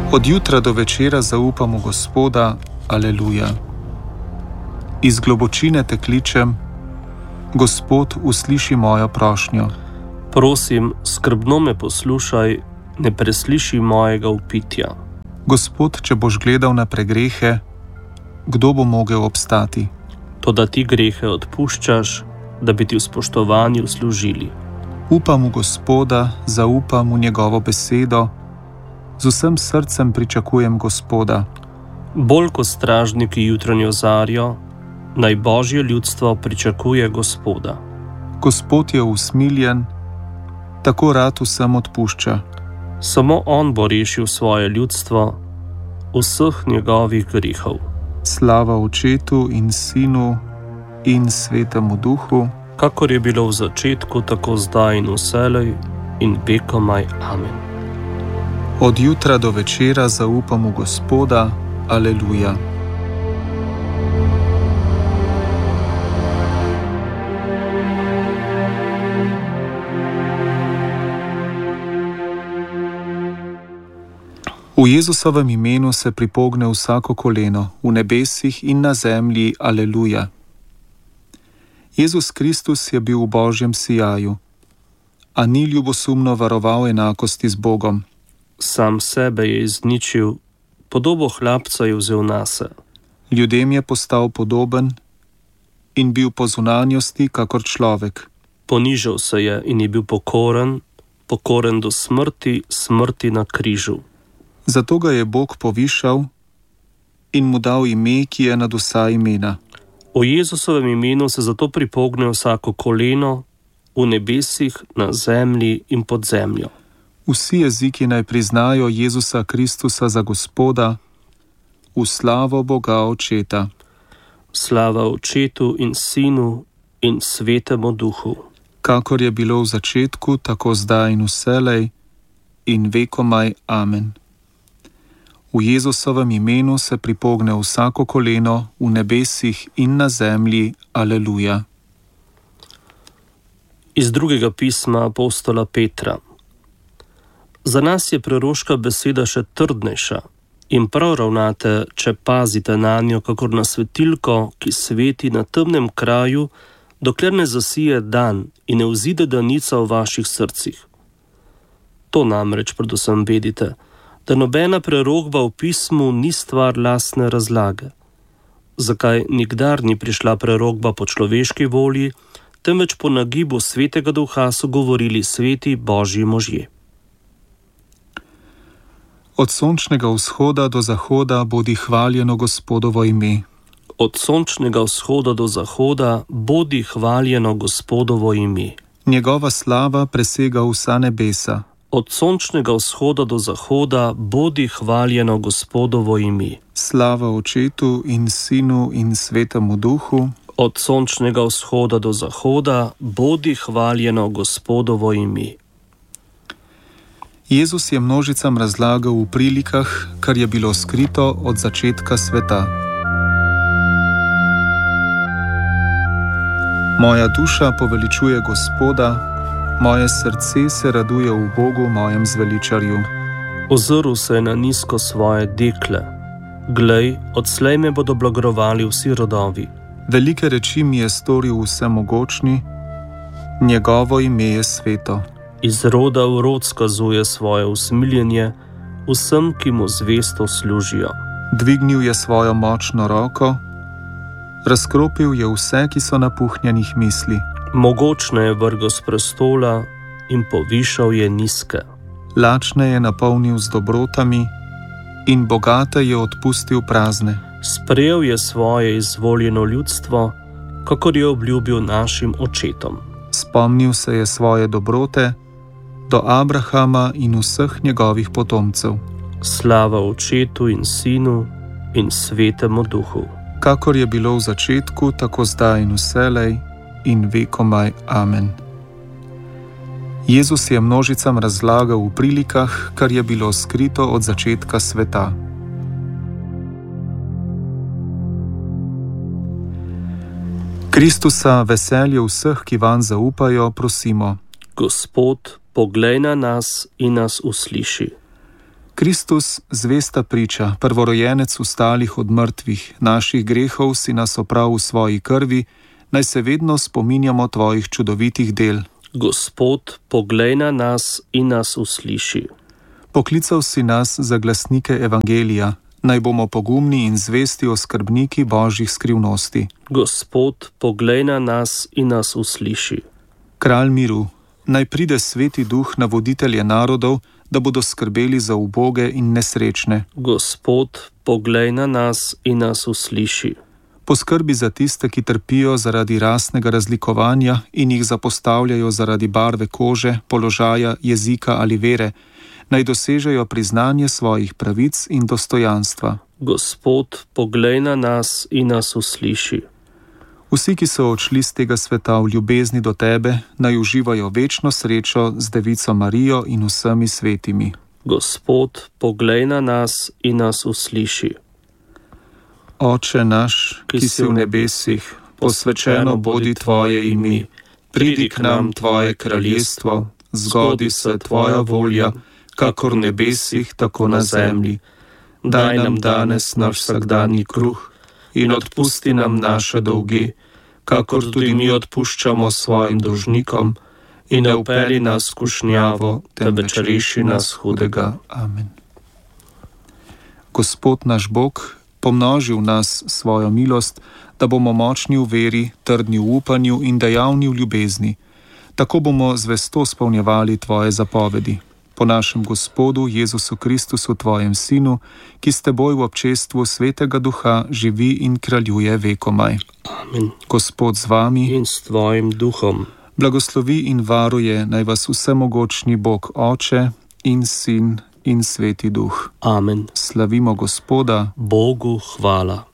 Od jutra do večera zaupam v Gospoda, aleluja. Iz globočine te kličem, Gospod, usliši mojo prošnjo. Prosim, skrbno me poslušaj, ne presliši mojega vpitja. Gospod, če boš gledal na pregrehe, kdo bo mogel obstati? Toda ti grehe odpuščaš, da bi ti v spoštovanju služili. Upam v Gospoda, zaupam v njegovo besedo, z vsem srcem pričakujem Gospoda. Bolj kot stražniki jutranjo zarjo, naj Božje ljudstvo pričakuje Gospoda. Gospod je usmiljen, tako rad vsem odpušča. Samo on bo rešil svoje ljudstvo vseh njegovih grehov. Slava Očetu in Sinu in Svetemu Duhu, kakor je bilo v začetku, tako zdaj in vselej in vekomaj. Amen. Od jutra do večera zaupam v Gospoda, aleluja. V Jezusovem imenu se pripogne vsako koleno, v nebesih in na zemlji, aleluja. Jezus Kristus je bil v Božjem sijaju, a ni ljubosumno varoval enakosti z Bogom. Sam sebe je izničil, podobo hlapca je vzel nase. Ljudem je postal podoben in bil po zunanjosti kakor človek. Ponižal se je in je bil pokoren, pokoren do smrti, smrti na križu. Zato ga je Bog povišal in mu dal ime, ki je nad vsa imena. O Jezusovem imenu se zato pripogne vsako koleno, v nebesih, na zemlji in pod zemljo. Vsi jeziki naj priznajo Jezusa Kristusa za Gospoda, v slavo Boga Očeta. Slava Očetu in Sinu in Svetemu Duhu. Kakor je bilo v začetku, tako zdaj in vselej in vekomaj. Amen. V Jezusovem imenu se pripogne vsako koleno v nebesih in na zemlji, aleluja. Iz drugega pisma apostola Petra. Za nas je proroška beseda še trdnejša in prav ravnate, če pazite nanjo, kakor na svetilko, ki sveti na temnem kraju, dokler ne zasije dan in ne vzide danica v vaših srcih. To namreč predvsem vedite, da nobena prerokba v pismu ni stvar lastne razlage. Zakaj nikdar ni prišla prerokba po človeški volji, temveč po nagibu Svetega Duha so govorili sveti Božji možje. Od sončnega vzhoda do zahoda bodi hvaljeno Gospodovo ime. Od sončnega vzhoda do zahoda bodi hvaljeno Gospodovo ime. Njegova slava presega vsa nebesa. Od sončnega vzhoda do zahoda bodi hvaljeno Gospodovo ime. Slava Očetu in Sinu in Svetemu Duhu. Od sončnega vzhoda do zahoda bodi hvaljeno Gospodovo ime. Jezus je množicam razlagal v prilikah, kar je bilo skrito od začetka sveta. Moja duša poveličuje Gospoda, moje srce se raduje v Bogu, mojem zveličarju. Ozrl se je na nizko svoje dekle. Glej, odslej me bodo blagorovali vsi rodovi. Velike reči mi je storil vsemogočni, njegovo ime je sveto. Iz roda v rod skazuje svoje usmiljenje vsem, ki mu zvesto služijo. Dvignil je svojo močno roko, razkropil je vse, ki so napuhnjenih misli. Mogočne je vrgel s prestola in povišal je nizke. Lačne je napolnil z dobrotami in bogate je odpustil prazne. Sprejel je svoje izvoljeno ljudstvo, kakor je obljubil našim očetom. Spomnil se je svoje dobrote do Abrahama in vseh njegovih potomcev. Slava Očetu in Sinu in Svetemu Duhu. Kakor je bilo v začetku, tako zdaj in vselej in vekomaj. Amen. Jezus je množicam razlagal v prilikah, kar je bilo skrito od začetka sveta. Kristusa, veselje vseh, ki vanj zaupajo, prosimo. Gospod, poglej na nas in nas usliši. Kristus, zvesta priča, prvorojenec ustalih od mrtvih, naših grehov si nas oprav v svoji krvi, naj se vedno spominjamo tvojih čudovitih del. Gospod, poglej na nas in nas usliši. Poklical si nas za glasnike evangelija, naj bomo pogumni in zvesti oskrbniki božjih skrivnosti. Gospod, poglej na nas in nas usliši. Kralj miru, naj pride sveti duh na voditelje narodov, da bodo skrbeli za uboge in nesrečne. Gospod, poglej na nas in nas usliši. Poskrbi za tiste, ki trpijo zaradi rasnega razlikovanja in jih zapostavljajo zaradi barve kože, položaja, jezika ali vere, naj dosežejo priznanje svojih pravic in dostojanstva. Gospod, poglej na nas in nas usliši. Vsi, ki so odšli z tega sveta v ljubezni do tebe, naj uživajo večno srečo z Devico Marijo in vsemi svetimi. Gospod, poglej na nas in nas usliši. Oče naš, ki si v nebesih, posvečeno bodi tvoje ime, pridi k nam tvoje kraljestvo, zgodi se tvoja volja, kakor v nebesih, tako na zemlji. Daj nam danes naš vsakdanji kruh in odpusti nam naše dolge, kakor tudi mi odpuščamo svojim dolžnikom, in ne vpelji nas v skušnjavo, temveč reši nas hudega. Amen. Gospod naš Bog, pomnoži v nas svojo milost, da bomo močni v veri, trdni v upanju in dejavni v ljubezni. Tako bomo zvesto spolnjevali tvoje zapovedi. Po našem Gospodu Jezusu Kristusu, tvojem Sinu, ki s teboj v občestvu Svetega Duha živi in kraljuje vekomaj. Amen. Gospod z vami In s tvojim duhom. blagoslovi in varuje naj vas vsemogočni Bog Oče in Sin in Sveti Duh. Amen. Slavimo Gospoda. Bogu hvala.